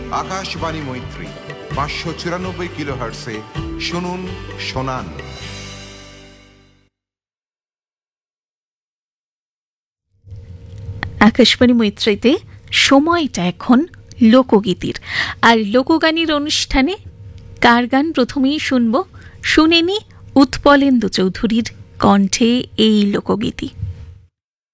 আকাশবাণী মৈত্রী 594 কিলোহার্টসে শুনুন শোনান। আকাশবাণী মৈত্রীতে সময়টা এখন লোকগীতির, আর লোকগানের অনুষ্ঠানে কার গান প্রথমেই শুনব, শুনে নি উৎপলেন্দু চৌধুরীর কণ্ঠে এই লোকগীতি।